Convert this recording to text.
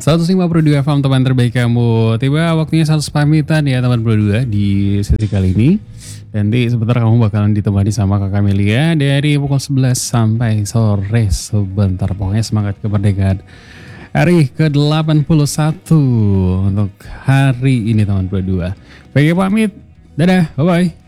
152 FM teman terbaik kamu. Tiba waktunya 100 pamitan ya teman berdua di sesi kali ini. Nanti sebentar kamu bakalan ditemani sama Kak Camelia dari pukul 11 sampai sore sebentar. Pokoknya semangat kemerdekaan hari ke-81 untuk hari ini teman berdua. Baik pamit. Dadah, bye-bye.